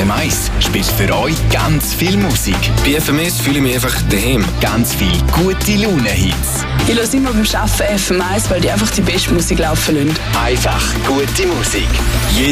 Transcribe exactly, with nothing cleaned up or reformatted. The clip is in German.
M eins spielt für euch ganz viel Musik. Bei F M S fühle ich mich einfach daheim. Ganz viel gute Laune-Hits. Ich höre immer beim Arbeiten F M eins, weil die einfach die beste Musik laufen lassen. Einfach gute Musik.